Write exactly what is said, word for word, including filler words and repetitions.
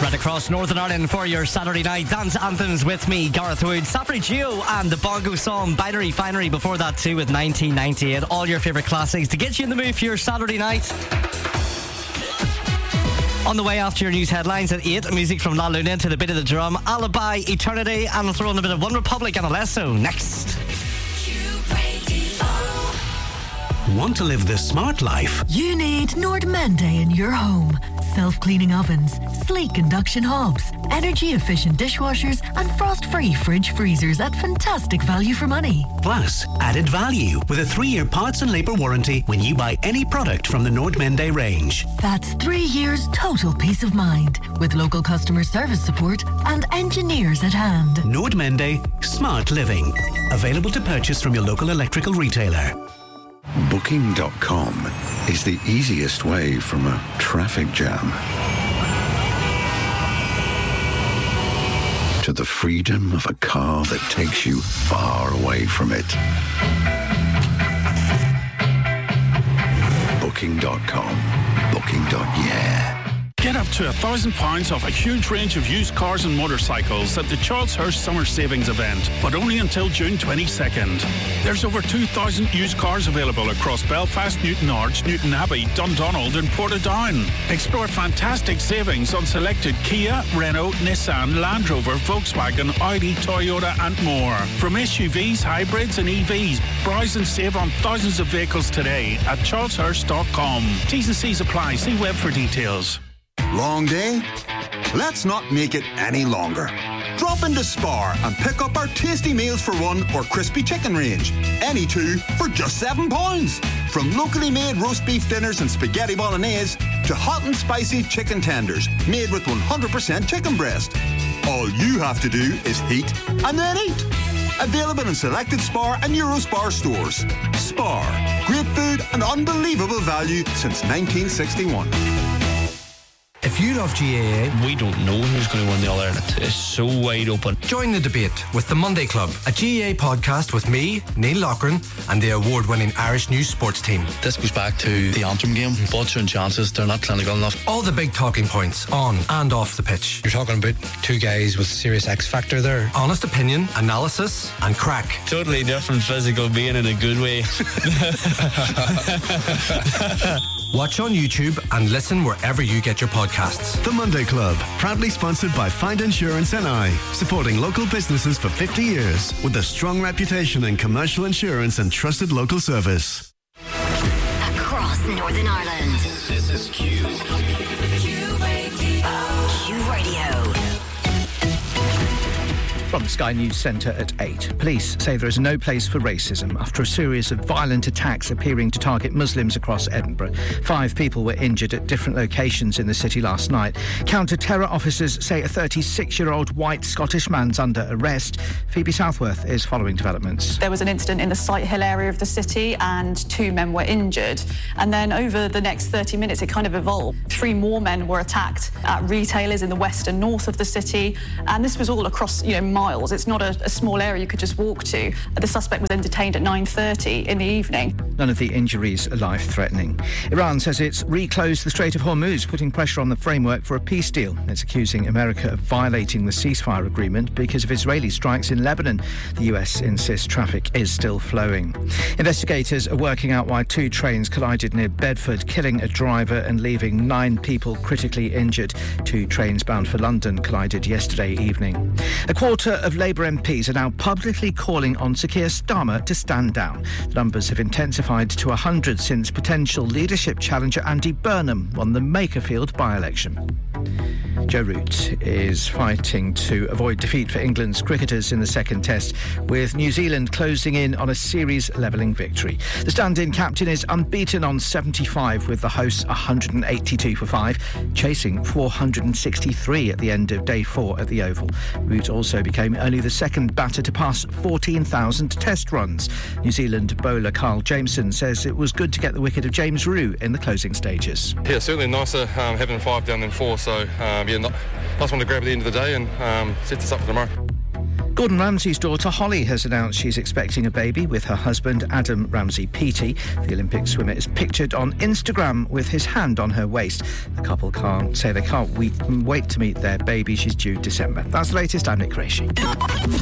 Right across Northern Ireland for your Saturday night dance anthems with me, Gareth Wood, Safri Gio and the Bongo song Binary Finery before that too with nineteen ninety-eight. All your favourite classics to get you in the mood for your Saturday night. On the way after your news headlines at eight, music from La Luna to the bit of the drum, Alibi, Eternity, and we'll throw in a bit of One Republic and Alesso next. Want to live the smart life? You need Nordmende in your home. Self-cleaning ovens, sleek induction hobs, energy-efficient dishwashers and frost-free fridge freezers at fantastic value for money. Plus, added value with a three-year parts and labour warranty when you buy any product from the Nordmende range. That's three years total peace of mind with local customer service support and engineers at hand. Nordmende Smart Living. Available to purchase from your local electrical retailer. Booking dot com is the easiest way from a traffic jam to the freedom of a car that takes you far away from it. Booking dot com. Booking. Yeah. Get up to one thousand pounds off a huge range of used cars and motorcycles at the Charles Hirsch Summer Savings Event, but only until June twenty-second. There's over two thousand used cars available across Belfast, Newton Arch, Newton Abbey, Dundonald and Portadown. Explore fantastic savings on selected Kia, Renault, Nissan, Land Rover, Volkswagen, Audi, Toyota and more. From S U Vs, hybrids and E Vs, browse and save on thousands of vehicles today at charles hirsch dot com. T's and C's apply. See web for details. Long day? Let's not make it any longer. Drop into Spar and pick up our tasty meals for one or crispy chicken range. Any two for just seven pounds. From locally made roast beef dinners and spaghetti bolognese to hot and spicy chicken tenders made with one hundred percent chicken breast. All you have to do is heat and then eat. Available in selected Spar and Eurospar stores. Spar. Great food and unbelievable value since nineteen sixty-one. If you love G A A, we don't know who's going to win the All-Ireland. It's so wide open. Join the debate with the Monday Club, a G A A podcast with me, Neil Loughran, and the award-winning Irish News sports team. This goes back to the Antrim game. Butcher and chances, they're not clinical enough. All the big talking points on and off the pitch. You're talking about two guys with serious X factor there. Honest opinion, analysis, and crack. Totally different physical being in a good way. Watch on YouTube and listen wherever you get your podcasts. The Monday Club, proudly sponsored by Find Insurance N I, supporting local businesses for fifty years with a strong reputation in commercial insurance and trusted local service. Across Northern Ireland. This is Q. Q Radio. Q Radio. From the Sky News Centre at eight. Police say there is no place for racism after a series of violent attacks appearing to target Muslims across Edinburgh. Five people were injured at different locations in the city last night. Counter-terror officers say a thirty-six-year-old white Scottish man's under arrest. Phoebe Southworth is following developments. There was an incident in the Sight Hill area of the city and two men were injured. And then over the next thirty minutes, it kind of evolved. Three more men were attacked at retailers in the west and north of the city. And this was all across, you know, miles. It's not a, a small area you could just walk to. The suspect was then detained at nine thirty in the evening. None of the injuries are life-threatening. Iran says it's reclosed the Strait of Hormuz, putting pressure on the framework for a peace deal. It's accusing America of violating the ceasefire agreement because of Israeli strikes in Lebanon. The U S insists traffic is still flowing. Investigators are working out why two trains collided near Bedford, killing a driver and leaving nine people critically injured. Two trains bound for London collided yesterday evening. A quarter of Labour M Ps are now publicly calling on Sir Keir Starmer to stand down. The numbers have intensified to one hundred since potential leadership challenger Andy Burnham won the Makerfield by-election. Joe Root is fighting to avoid defeat for England's cricketers in the second test, with New Zealand closing in on a series-levelling victory. The stand-in captain is unbeaten on seventy-five, with the hosts one hundred eighty-two for five, chasing four hundred sixty-three at the end of day four at the Oval. Root also became only the second batter to pass fourteen thousand test runs. New Zealand bowler Carl Jameson says it was good to get the wicket of James Roux in the closing stages. Yeah, certainly nicer um, having five down than four, so um, yeah, not, nice one to grab at the end of the day and um, set this up for tomorrow. Gordon Ramsay's daughter Holly has announced she's expecting a baby with her husband Adam Ramsay-Peaty. The Olympic swimmer is pictured on Instagram with his hand on her waist. The couple can't say they can't wait, wait to meet their baby. She's due December. That's the latest. I'm Nick Gracie.